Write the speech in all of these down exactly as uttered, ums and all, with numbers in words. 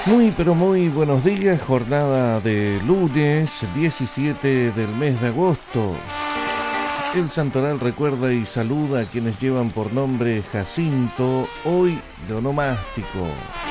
Muy pero muy buenos días, jornada de lunes diecisiete del mes de agosto. El santoral recuerda y saluda a quienes llevan por nombre Jacinto, hoy de onomástico.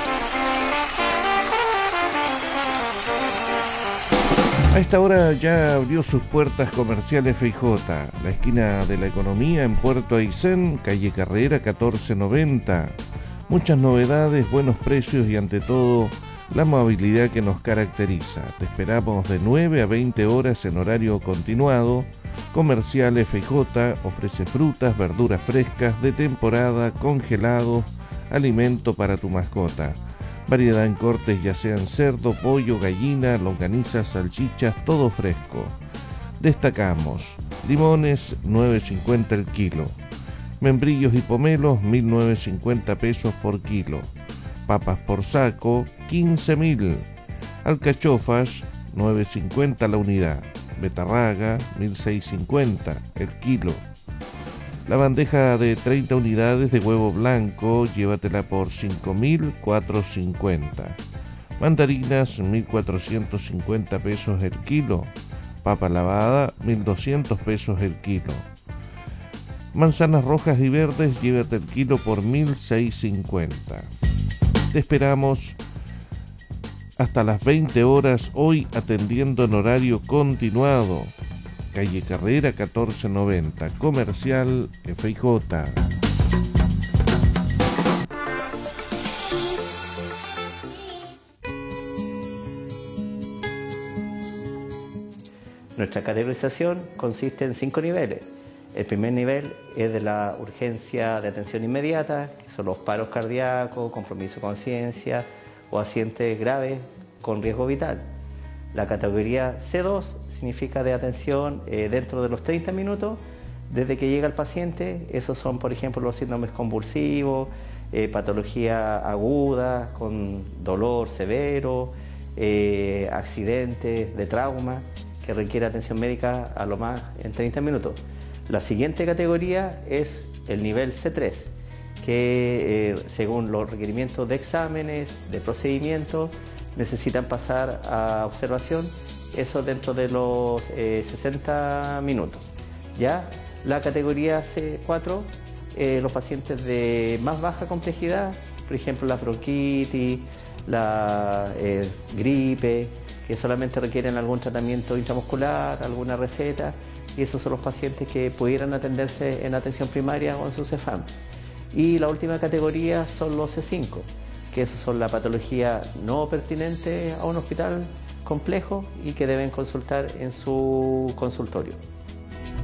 A esta hora ya abrió sus puertas comerciales Feijota, la esquina de la economía en Puerto Aysén, calle Carrera catorce noventa. Muchas novedades, buenos precios y ante todo la amabilidad que nos caracteriza. Te esperamos de nueve a veinte horas en horario continuado. Comerciales Feijota ofrece frutas, verduras frescas, de temporada, congelados, alimento para tu mascota. Variedad en cortes, ya sean cerdo, pollo, gallina, longanizas, salchichas, todo fresco. Destacamos: limones nueve cincuenta el kilo, membrillos y pomelos mil novecientos cincuenta pesos por kilo, papas por saco quince mil, alcachofas nueve cincuenta la unidad, betarraga mil seiscientos cincuenta el kilo. La bandeja de treinta unidades de huevo blanco, llévatela por cinco mil cuatrocientos cincuenta. Mandarinas, mil cuatrocientos cincuenta pesos el kilo. Papa lavada, mil doscientos pesos el kilo. Manzanas rojas y verdes, llévate el kilo por mil seiscientos cincuenta. Te esperamos hasta las veinte horas, hoy atendiendo en horario continuado. Calle Carrera catorce noventa, comercial F I J. Nuestra categorización consiste en cinco niveles. El primer nivel es de la urgencia de atención inmediata, que son los paros cardíacos, compromiso de conciencia o accidentes graves con riesgo vital. La categoría C dos significa de atención eh, dentro de los treinta minutos desde que llega el paciente. Esos son, por ejemplo, los síndromes convulsivos, eh, patología aguda con dolor severo, eh, accidentes de trauma que requiere atención médica a lo más en treinta minutos. La siguiente categoría es el nivel C tres, que eh, según los requerimientos de exámenes, de procedimientos, necesitan pasar a observación, eso dentro de los eh, sesenta minutos. Ya la categoría C cuatro, eh, los pacientes de más baja complejidad, por ejemplo la bronquitis, la eh, gripe, que solamente requieren algún tratamiento intramuscular, alguna receta, y esos son los pacientes que pudieran atenderse en atención primaria o en su CEFAM. Y la última categoría son los C cinco, que esas son la patología no pertinente a un hospital complejo y que deben consultar en su consultorio.